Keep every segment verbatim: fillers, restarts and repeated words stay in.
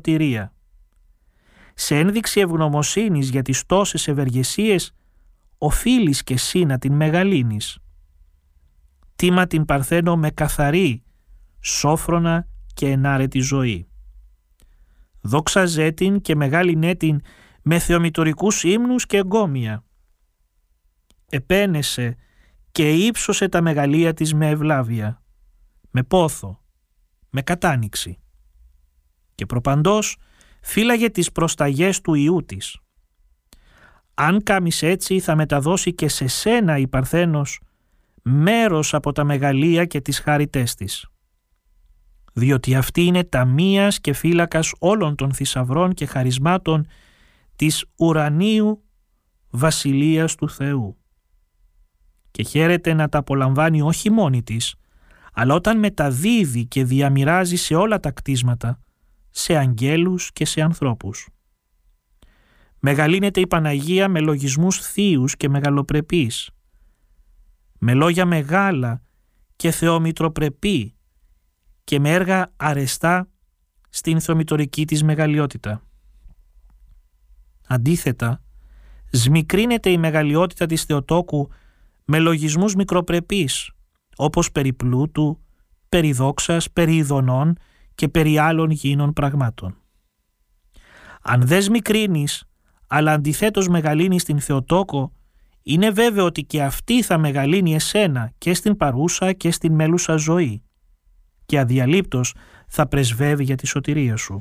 σωτηρία. Σε ένδειξη ευγνωμοσύνης για τις τόσες ευεργεσίες, οφείλεις και εσύ να την μεγαλύνεις. Τίμα την Παρθένο με καθαρή, σόφρονα και ενάρετη ζωή. Δόξαζέ την και μεγάλυνέ την με θεομητορικούς ύμνους και εγκόμια. Επένεσε και ύψωσε τα μεγαλεία της με ευλάβεια, με πόθο, με κατάνοιξη. Και προπαντός φύλαγε τις προσταγές του Υιού της. Αν κάμεις έτσι, θα μεταδώσει και σε σένα η Παρθένος μέρος από τα μεγαλεία και τις χάριτές της. Διότι αυτή είναι ταμείας και φύλακας όλων των θησαυρών και χαρισμάτων της ουρανίου βασιλείας του Θεού. Και χαίρεται να τα απολαμβάνει όχι μόνη της, αλλά όταν μεταδίδει και διαμοιράζει σε όλα τα κτίσματα, σε αγγέλους και σε ανθρώπους. Μεγαλύνεται η Παναγία με λογισμούς θείους και μεγαλοπρεπείς, με λόγια μεγάλα και θεομητροπρεπή και με έργα αρεστά στην θεομητορική της μεγαλειότητα. Αντίθετα, σμικρύνεται η μεγαλειότητα της Θεοτόκου με λογισμούς μικροπρεπείς, όπως περί πλούτου, περί δόξας, περί ειδονών και περί άλλων γήινων πραγμάτων. Αν δεν σμικρύνεις, αλλά αντιθέτως μεγαλύνεις την Θεοτόκο, είναι βέβαιο ότι και αυτή θα μεγαλύνει εσένα και στην παρούσα και στην μέλουσα ζωή και αδιαλείπτως θα πρεσβεύει για τη σωτηρία σου.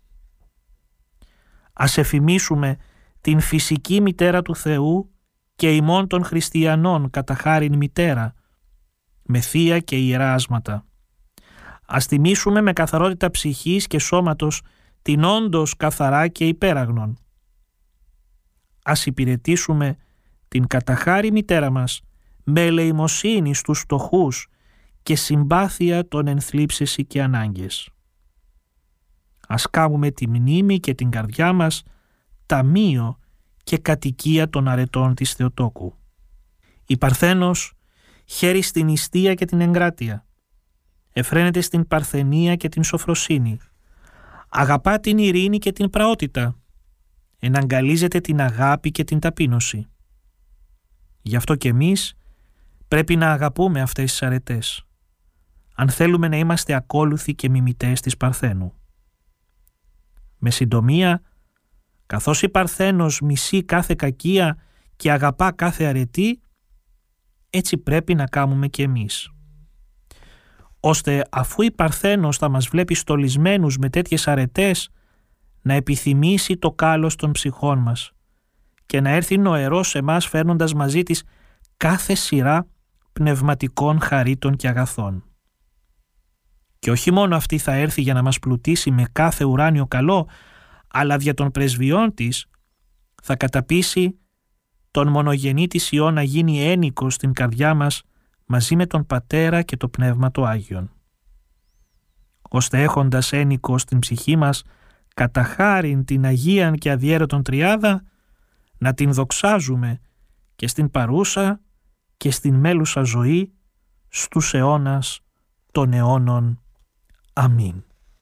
Ας εφημίσουμε την φυσική μητέρα του Θεού και ημών των χριστιανών κατά χάριν μητέρα, με θεία και ιερά άσματα. Ας τιμήσουμε με καθαρότητα ψυχής και σώματος την όντως καθαρά και υπέραγνον. Ας υπηρετήσουμε την καταχάρη μητέρα μας με ελεημοσύνη στους φτωχούς και συμπάθεια των ενθλίψεσι και ανάγκες. Ας κάνουμε τη μνήμη και την καρδιά μας ταμείο και κατοικία των αρετών της Θεοτόκου. Η Παρθένος χαίρει στην νηστεία και την εγκράτεια. Εφραίνεται στην παρθενία και την σοφροσύνη. Αγαπά την ειρήνη και την πραότητα. Εναγκαλίζεται την αγάπη και την ταπείνωση. Γι' αυτό και εμείς πρέπει να αγαπούμε αυτές τις αρετές, αν θέλουμε να είμαστε ακόλουθοι και μιμητές της Παρθένου. Με συντομία, καθώς η Παρθένος μισεί κάθε κακία και αγαπά κάθε αρετή, έτσι πρέπει να κάνουμε και εμείς. Ώστε αφού η Παρθένος θα μας βλέπει στολισμένους με τέτοιες αρετές, να επιθυμήσει το κάλος των ψυχών μας και να έρθει νοερός σε εμάς φέρνοντας μαζί της κάθε σειρά πνευματικών χαρίτων και αγαθών. Και όχι μόνο αυτή θα έρθει για να μας πλουτίσει με κάθε ουράνιο καλό, αλλά δια των πρεσβειών της θα καταπίσει τον μονογενή της Υιό να γίνει ένικος στην καρδιά μας μαζί με τον Πατέρα και το Πνεύμα το Άγιον. Ώστε έχοντας ένικο στην ψυχή μας κατά χάριν την Αγίαν και αδιέρετον Τριάδα, να την δοξάζουμε και στην παρούσα και στην μέλουσα ζωή στους αιώνας των αιώνων. Αμήν.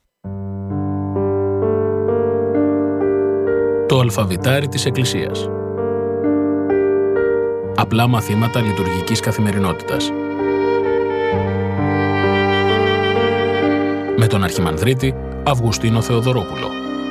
Το αλφαβητάρι της Εκκλησίας. Απλά μαθήματα λειτουργικής καθημερινότητας. Με τον Αρχιμανδρίτη Αυγουστίνο Θεοδωρόπουλο.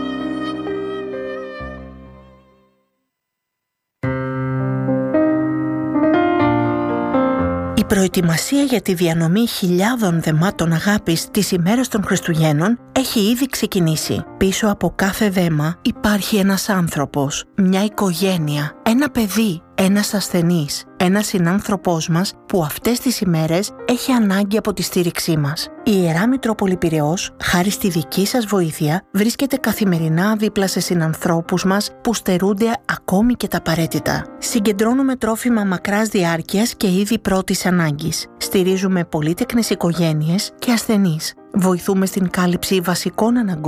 Η προετοιμασία για τη διανομή χιλιάδων δεμάτων αγάπης τις ημέρες των Χριστουγέννων έχει ήδη ξεκινήσει. Πίσω από κάθε δέμα υπάρχει ένας άνθρωπος, μια οικογένεια, ένα παιδί, ένας ασθενής, ένας συνάνθρωπός μας που αυτές τις ημέρες έχει ανάγκη από τη στήριξή μας. Η Ιερά Μητρόπολη Πειραιώς, χάρη στη δική σας βοήθεια, βρίσκεται καθημερινά δίπλα σε συνανθρώπους μας που στερούνται ακόμη και τα απαραίτητα. Συγκεντρώνουμε τρόφιμα μακράς διάρκειας και είδη πρώτης ανάγκης. Στηρίζουμε πολύτεκνες οικογένειες και ασθενείς. Βοηθούμε στην κάλυψη βασικών αναγκών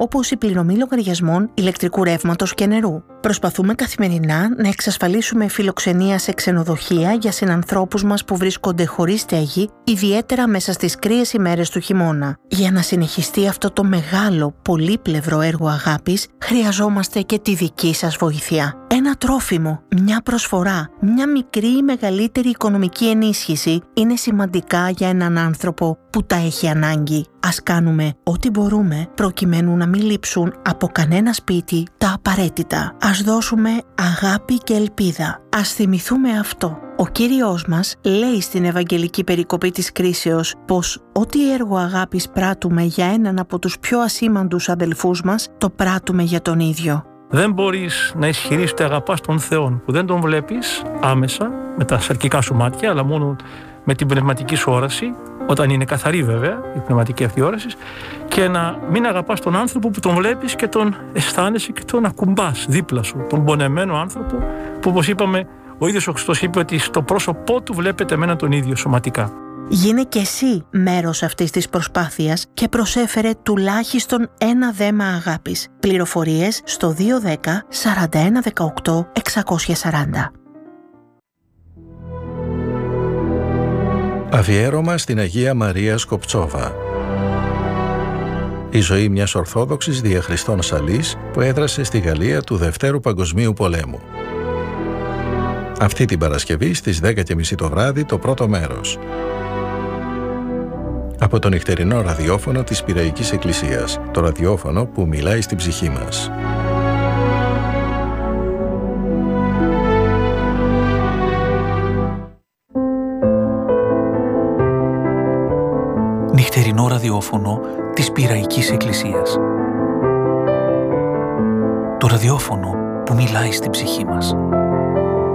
όπως η πληρωμή λογαριασμών ηλεκτρικού ρεύματος και νερού. Προσπαθούμε καθημερινά να εξασφαλίσουμε φιλοξενία σε ξενοδοχεία για συνανθρώπους μας που βρίσκονται χωρίς στέγη, ιδιαίτερα μέσα στις κρύες ημέρες του χειμώνα. Για να συνεχιστεί αυτό το μεγάλο, πολύπλευρο έργο αγάπης, χρειαζόμαστε και τη δική σας βοήθεια. Ένα τρόφιμο, μια προσφορά, μια μικρή ή μεγαλύτερη οικονομική ενίσχυση είναι σημαντικά για έναν άνθρωπο που τα έχει ανάγκη. Ας κάνουμε ό,τι μπορούμε προκειμένου να μην λείψουν από κανένα σπίτι τα απαραίτητα. Ας δώσουμε αγάπη και ελπίδα. Ας θυμηθούμε αυτό. Ο Κύριος μας λέει στην Ευαγγελική περικοπή της κρίσεως πως ό,τι έργο αγάπης πράττουμε για έναν από τους πιο ασήμαντους αδελφούς μας, το πράττουμε για τον ίδιο. Δεν μπορείς να ισχυρείς ότι αγαπάς τον Θεό που δεν τον βλέπεις άμεσα με τα σαρκικά σου μάτια, αλλά μόνο με την πνευματική σου όραση, όταν είναι καθαρή βέβαια η πνευματική αυτή όραση, και να μην αγαπάς τον άνθρωπο που τον βλέπεις και τον αισθάνεσαι και τον ακουμπάς δίπλα σου, τον πονεμένο άνθρωπο που, όπως είπαμε, ο ίδιος ο Χριστός είπε ότι στο πρόσωπό του βλέπετε εμένα τον ίδιο σωματικά. Γίνε και εσύ μέρος αυτής της προσπάθειας και προσέφερε τουλάχιστον ένα δέμα αγάπης. Πληροφορίες στο δύο ένα μηδέν σαράντα ένα δεκαοκτώ εξακόσια σαράντα. Αφιέρωμα στην Αγία Μαρία Σκοπτσόβα. Η ζωή μιας Ορθόδοξης διαχριστών Σαλής που έδρασε στη Γαλλία του Δευτέρου Παγκοσμίου Πολέμου. Αυτή την Παρασκευή στις δέκα και μισή το βράδυ το πρώτο μέρος. Από το νυχτερινό ραδιόφωνο της Πειραϊκής Εκκλησίας, το ραδιόφωνο που μιλάει στην ψυχή μας. Νυχτερινό ραδιόφωνο της Πειραϊκής Εκκλησίας. Το ραδιόφωνο που μιλάει στην ψυχή μας.